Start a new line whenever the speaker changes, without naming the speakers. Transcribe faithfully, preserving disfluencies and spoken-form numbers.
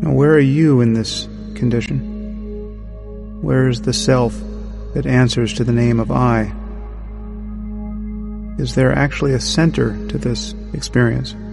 Now, where are you in this condition? Where is the self that answers to the name of I? Is there actually a center to this experience?